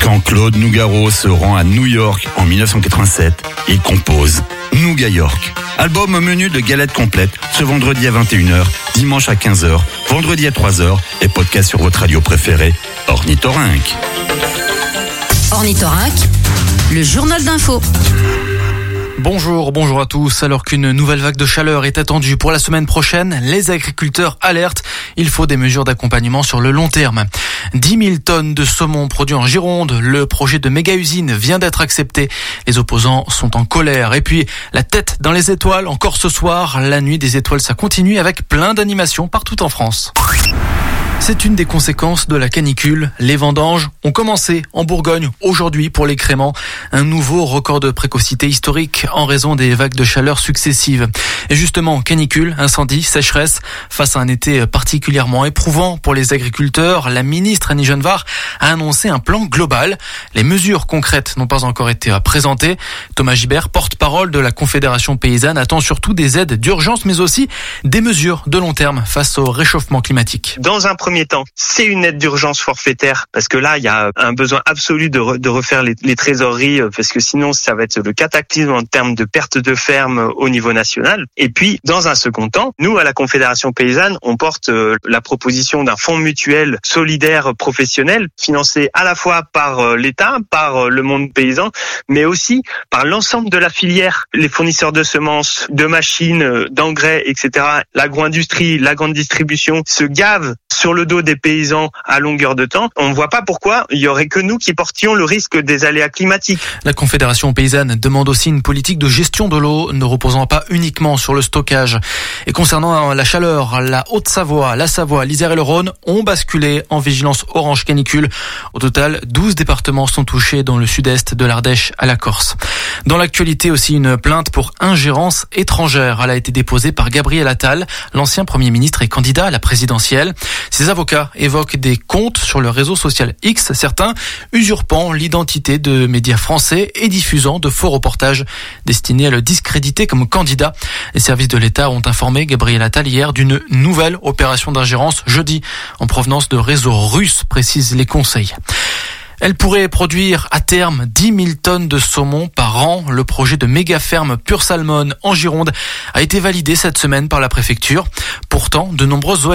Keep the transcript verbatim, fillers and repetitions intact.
Quand Claude Nougaro se rend à New York en dix-neuf cent quatre-vingt-sept, il compose Nougat York. Album au menu de galettes complètes ce vendredi à vingt et une heures, dimanche à quinze heures, vendredi à trois heures et podcast sur votre radio préférée, Ornithorynque. Ornithorynque, le journal d'info. Bonjour, bonjour à tous. Alors qu'une nouvelle vague de chaleur est attendue pour la semaine prochaine, les agriculteurs alertent. Il faut des mesures d'accompagnement sur le long terme. dix mille tonnes de saumon produits en Gironde. Le projet de méga-usine vient d'être accepté. Les opposants sont en colère. Et puis, la tête dans les étoiles, encore ce soir. La nuit des étoiles, ça continue avec plein d'animations partout en France. C'est une des conséquences de la canicule. Les vendanges ont commencé en Bourgogne aujourd'hui pour les créments. Un nouveau record de précocité historique en raison des vagues de chaleur successives. Et justement, canicule, incendie, sécheresse. Face à un été particulièrement éprouvant pour les agriculteurs, la ministre Annie Genevard a annoncé un plan global. Les mesures concrètes n'ont pas encore été présentées. Thomas Gibert, porte-parole de la Confédération paysanne, attend surtout des aides d'urgence mais aussi des mesures de long terme face au réchauffement climatique. Dans un premier temps, c'est une aide d'urgence forfaitaire parce que là, il y a un besoin absolu de, re, de refaire les, les trésoreries parce que sinon, ça va être le cataclysme en termes de perte de ferme au niveau national. Et puis, dans un second temps, nous, à la Confédération paysanne, on porte la proposition d'un fonds mutuel solidaire professionnel financé à la fois par l'État, par le monde paysan, mais aussi par l'ensemble de la filière, les fournisseurs de semences, de machines, d'engrais, et cetera. L'agro-industrie, la grande distribution se gavent sur le dos des paysans à longueur de temps. On ne voit pas pourquoi il y aurait que nous qui portions le risque des aléas climatiques. La Confédération paysanne demande aussi une politique de gestion de l'eau ne reposant pas uniquement sur le stockage. Et concernant la chaleur, la Haute-Savoie, la Savoie, l'Isère et le Rhône ont basculé en vigilance orange canicule. Au total, douze départements sont touchés dans le sud-est de l'Ardèche à la Corse. Dans l'actualité aussi, une plainte pour ingérence étrangère. Elle a été déposée par Gabriel Attal, l'ancien Premier ministre et candidat à la présidentielle. Ses avocats évoquent des comptes sur le réseau social X, certains usurpant l'identité de médias français et diffusant de faux reportages destinés à le discréditer comme candidat. Les services de l'État ont informé Gabriel Attal hier d'une nouvelle opération d'ingérence jeudi en provenance de réseaux russes, précisent les conseils. Elle pourrait produire à terme dix mille tonnes de saumon par an. Le projet de méga ferme Pure Salmon en Gironde a été validé cette semaine par la préfecture. Pourtant, de nombreuses